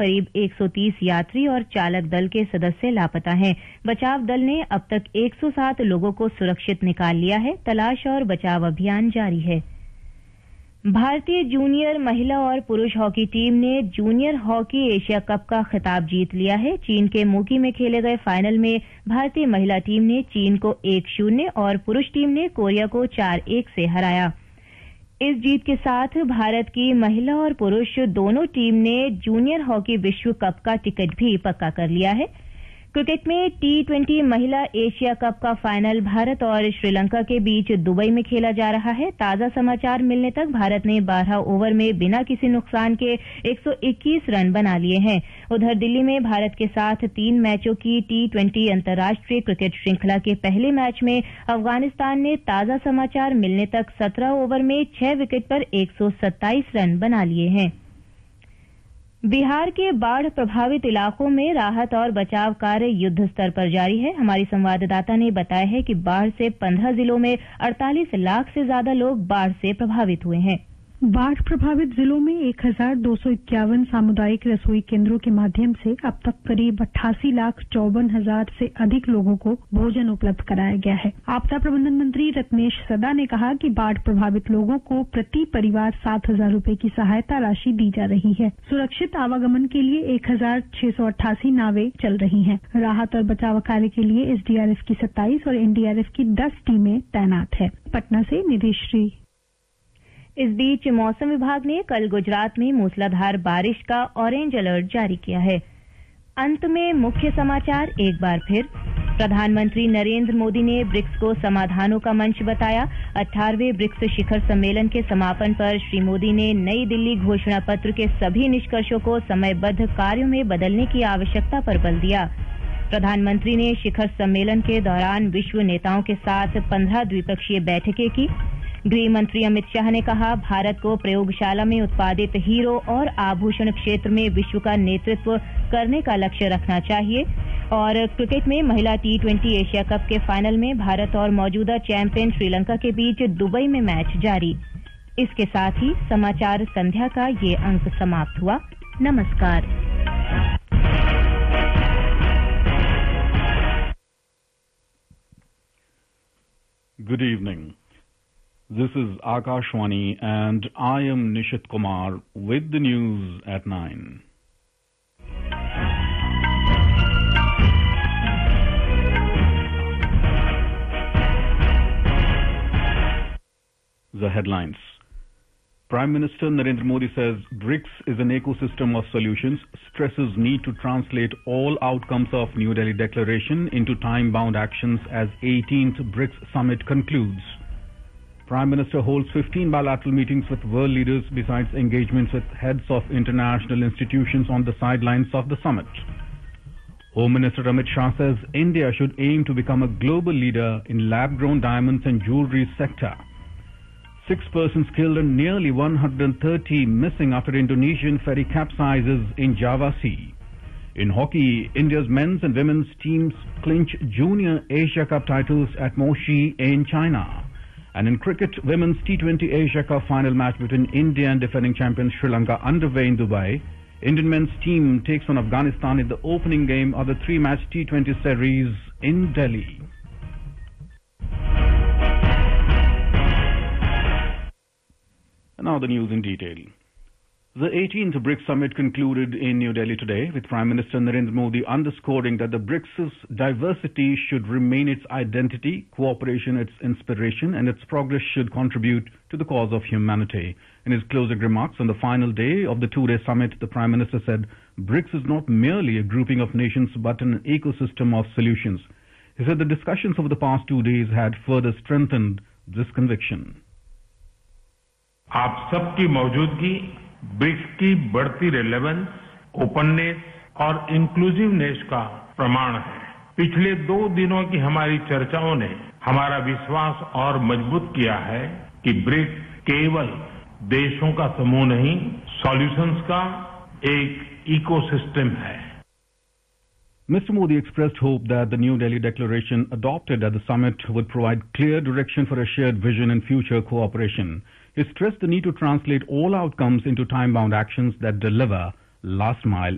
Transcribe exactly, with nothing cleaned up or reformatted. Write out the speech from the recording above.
करीब एक सौ तीस यात्री और चालक दल के सदस्य लापता हैं। बचाव दल ने अब तक एक सौ सात लोगों को सुरक्षित निकाल लिया है। तलाश और बचाव अभियान जारी है। भारतीय जूनियर महिला और पुरुष हॉकी टीम ने जूनियर हॉकी एशिया कप का खिताब जीत लिया है। चीन के मोकी में खेले गए फाइनल में भारतीय महिला टीम ने चीन को एक शून्य और पुरुष टीम ने कोरिया को चार एक से हराया। इस जीत के साथ भारत की महिला और पुरुष दोनों टीम ने जूनियर हॉकी विश्व कप का टिकट भी पक्का कर लिया है। क्रिकेट में टी ट्वेंटी महिला एशिया कप का फाइनल भारत और श्रीलंका के बीच दुबई में खेला जा रहा है। ताजा समाचार मिलने तक भारत ने बारह ओवर में बिना किसी नुकसान के एक सौ इक्कीस रन बना लिए हैं। उधर दिल्ली में भारत के साथ तीन मैचों की टी ट्वेंटी अंतर्राष्ट्रीय क्रिकेट श्रृंखला के पहले मैच में अफगानिस्तान ने ताजा समाचार मिलने तक सत्रह ओवर में छह विकेट पर एक सौ सत्ताईस रन बना लिए हैं। बिहार के बाढ़ प्रभावित इलाकों में राहत और बचाव कार्य युद्ध स्तर पर जारी है। हमारी संवाददाता ने बताया है कि बाढ़ से पंद्रह जिलों में अड़तालीस लाख से ज्यादा लोग बाढ़ से प्रभावित हुए हैं। बाढ़ प्रभावित जिलों में एक हजार दो सौ इक्यावन सामुदायिक रसोई केंद्रों के माध्यम से अब तक करीब अट्ठासी लाख चौवन हजार से अधिक लोगों को भोजन उपलब्ध कराया गया है। आपदा प्रबंधन मंत्री रत्नेश सदा ने कहा कि बाढ़ प्रभावित लोगों को प्रति परिवार सात हजार रूपये की सहायता राशि दी जा रही है। सुरक्षित आवागमन के लिए एक हजार छह सौ अट्ठासी नावें चल रही हैं। राहत और बचाव कार्य के लिए एसडीआरएफ की सत्ताईस और एनडीआरएफ की दस टीमें तैनात है। पटना से निधि श्री। इस बीच मौसम विभाग ने कल गुजरात में मूसलाधार बारिश का ऑरेंज अलर्ट जारी किया है। अंत में मुख्य समाचार एक बार फिर। प्रधानमंत्री नरेंद्र मोदी ने ब्रिक्स को समाधानों का मंच बताया। अठारहवें ब्रिक्स शिखर सम्मेलन के समापन पर श्री मोदी ने नई दिल्ली घोषणा पत्र के सभी निष्कर्षों को समयबद्ध कार्यों में बदलने की आवश्यकता पर बल दिया। प्रधानमंत्री ने शिखर सम्मेलन के दौरान विश्व नेताओं के साथ पंद्रह द्विपक्षीय बैठकें की। गृह मंत्री अमित शाह ने कहा, भारत को प्रयोगशाला में उत्पादित हीरो और आभूषण क्षेत्र में विश्व का नेतृत्व करने का लक्ष्य रखना चाहिए। और क्रिकेट में महिला टी ट्वेंटी एशिया कप के फाइनल में भारत और मौजूदा चैंपियन श्रीलंका के बीच दुबई में मैच जारी। इसके साथ ही समाचार संध्या का ये अंक समाप्त हुआ। नमस्कार। Good evening. This is Akashwani and I am Nishit Kumar with the news at nine. The headlines. Prime Minister Narendra Modi says BRICS is an ecosystem of solutions, stresses need to translate all outcomes of New Delhi Declaration into time-bound actions as eighteenth BRICS Summit concludes. Prime Minister holds fifteen bilateral meetings with world leaders besides engagements with heads of international institutions on the sidelines of the summit. Home Minister Amit Shah says India should aim to become a global leader in lab-grown diamonds and jewelry sector. Six persons killed and nearly one hundred thirty missing after Indonesian ferry capsizes in Java Sea. In hockey, India's men's and women's teams clinch Junior Asia Cup titles at Moshi in China. And in cricket, women's T twenty Asia Cup final match between India and defending champion Sri Lanka underway in Dubai. Indian men's team takes on Afghanistan in the opening game of the three-match T twenty series in Delhi. And now the news in detail. The eighteenth BRICS Summit concluded in New Delhi today, with Prime Minister Narendra Modi underscoring that the BRICS' diversity should remain its identity, cooperation its inspiration, and its progress should contribute to the cause of humanity. In his closing remarks on the final day of the two-day summit, the Prime Minister said BRICS is not merely a grouping of nations but an ecosystem of solutions. He said the discussions over the past two days had further strengthened this conviction. आप सबकी मौजूदगी BRICS की बढ़ती relevance, openness और inclusiveness का प्रमाण है। पिछले दो दिनों की हमारी चर्चाओं ने हमारा विश्वास और मजबूत किया है कि ब्रिक्स केवल देशों का समूह नहीं, सॉल्यूशंस का एक इकोसिस्टम है। Mister Modi expressed hope that the New Delhi Declaration adopted at the summit would provide clear direction for a shared vision and future cooperation. He stressed the need to translate all outcomes into time-bound actions that deliver last-mile